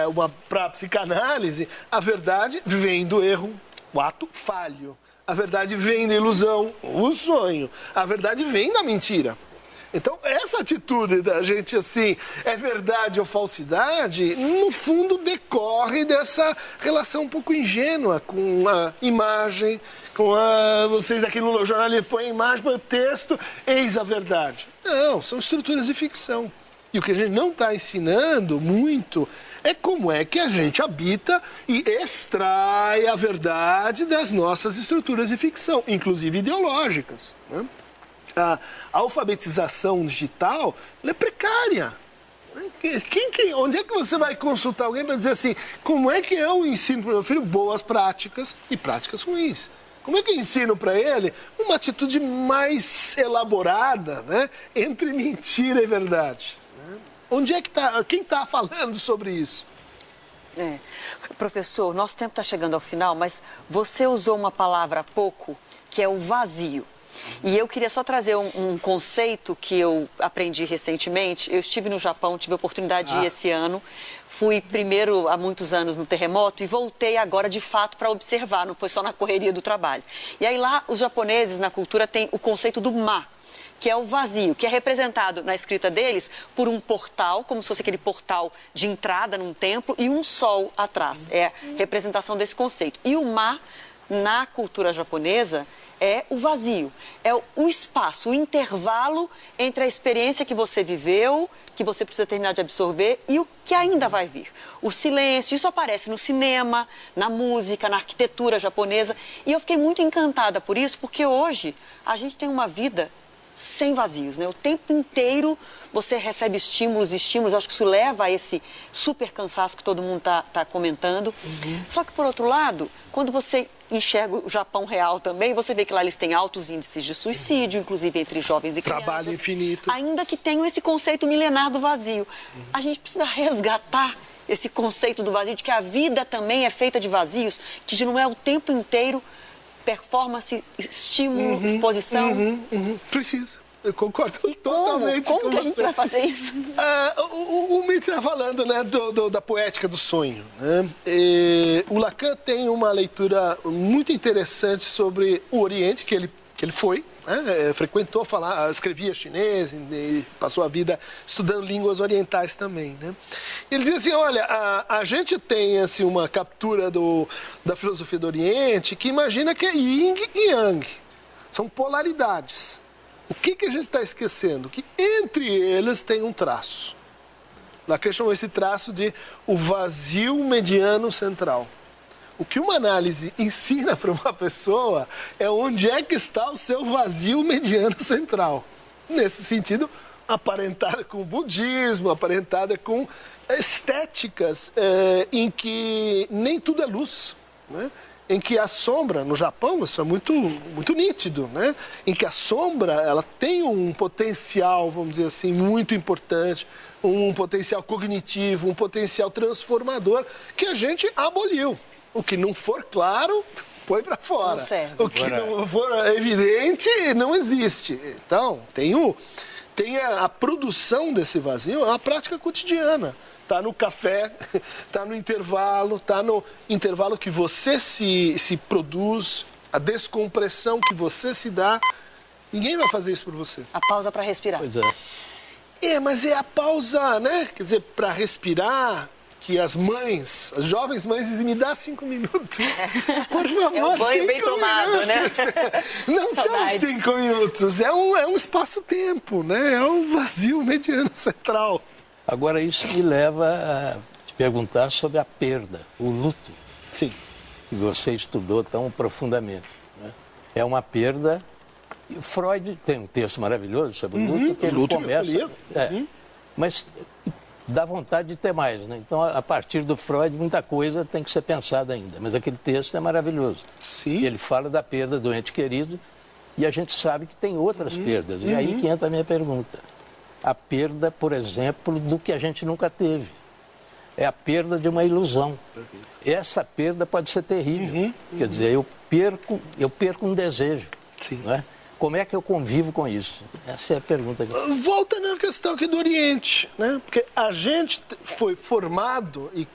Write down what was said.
para a psicanálise, a verdade vem do erro, o ato falho. A verdade vem da ilusão, o sonho. A verdade vem da mentira. Então, essa atitude da gente assim, é verdade ou falsidade, no fundo decorre dessa relação um pouco ingênua com a imagem, vocês aqui no jornal põem a imagem, põem o texto, eis a verdade. Não, são estruturas de ficção. E o que a gente não está ensinando muito é como é que a gente habita e extrai a verdade das nossas estruturas de ficção, inclusive ideológicas, né? A alfabetização digital ela é precária. Onde é que você vai consultar alguém para dizer assim, como é que eu ensino para o meu filho boas práticas e práticas ruins? Como é que eu ensino para ele uma atitude mais elaborada, né, entre mentira e verdade? Onde é que está? Quem está falando sobre isso? Professor, nosso tempo está chegando ao final, mas você usou uma palavra há pouco, que é o vazio. E eu queria só trazer um conceito que eu aprendi recentemente. Eu estive no Japão, tive a oportunidade de ir esse ano. Fui primeiro há muitos anos no terremoto e voltei agora de fato para observar, não foi só na correria do trabalho. E aí lá os japoneses na cultura têm o conceito do ma, que é o vazio, que é representado na escrita deles por um portal, como se fosse aquele portal de entrada num templo e um sol atrás. É a representação desse conceito. E o ma, na cultura japonesa, é o vazio, é o espaço, o intervalo entre a experiência que você viveu, que você precisa terminar de absorver, e o que ainda vai vir. O silêncio, isso aparece no cinema, na música, na arquitetura japonesa, e eu fiquei muito encantada por isso, porque hoje a gente tem uma vida sem vazios, né? O tempo inteiro você recebe estímulos, eu acho que isso leva a esse super cansaço que todo mundo tá comentando. Só que, por outro lado, quando você enxerga o Japão real também, você vê que lá eles têm altos índices de suicídio, inclusive entre jovens e crianças. Trabalho infinito. Ainda que tenham esse conceito milenar do vazio. A gente precisa resgatar esse conceito do vazio, de que a vida também é feita de vazios, que não é o tempo inteiro performance, estímulo, exposição. Precisa. Eu concordo totalmente com você. Como que a gente vai fazer isso? O Mitch está falando, né, da poética do sonho. Né? O Lacan tem uma leitura muito interessante sobre o Oriente, que ele foi, né? Frequentou, escrevia chinês e passou a vida estudando línguas orientais também. Né? Ele dizia assim, olha, a gente tem assim, uma captura da filosofia do Oriente que imagina que é yin e yang, são polaridades. O que a gente está esquecendo? Que entre eles tem um traço. Lacan chamou esse traço de o vazio mediano central. O que uma análise ensina para uma pessoa é onde é que está o seu vazio mediano central. Nesse sentido, aparentada com o budismo, aparentada com estéticas em que nem tudo é luz, né? Em que a sombra, no Japão, isso é muito, muito nítido, né? Em que a sombra ela tem um potencial, vamos dizer assim, muito importante, um potencial cognitivo, um potencial transformador que a gente aboliu. O que não for claro, põe para fora. Não serve. O que não for evidente, não existe. Então, tem a produção desse vazio, é uma prática cotidiana. Está no café, está no intervalo que você se produz, a descompressão que você se dá. Ninguém vai fazer isso por você. A pausa para respirar. Pois é. Mas é a pausa, né? Quer dizer, para respirar, que as jovens mães dizem, me dá 5 minutos. Por favor, é um banho bem tomado, minutos. Né? Não são 5 minutos, é um espaço-tempo, né? É um vazio mediano central. Agora, isso me leva a te perguntar sobre a perda, o luto. Sim. Que você estudou tão profundamente. Né? É uma perda. Freud tem um texto maravilhoso sobre o luto, que ele começa. Mas dá vontade de ter mais, né? Então, a partir do Freud, muita coisa tem que ser pensada ainda. Mas aquele texto é maravilhoso. Sim. Ele fala da perda do ente querido e a gente sabe que tem outras perdas. E aí que entra a minha pergunta. A perda, por exemplo, do que a gente nunca teve. É a perda de uma ilusão. Essa perda pode ser terrível. Quer dizer, eu perco um desejo. Sim. Não é? Como é que eu convivo com isso? Essa é a pergunta. Volta na questão aqui do Oriente, né? Porque a gente foi formado e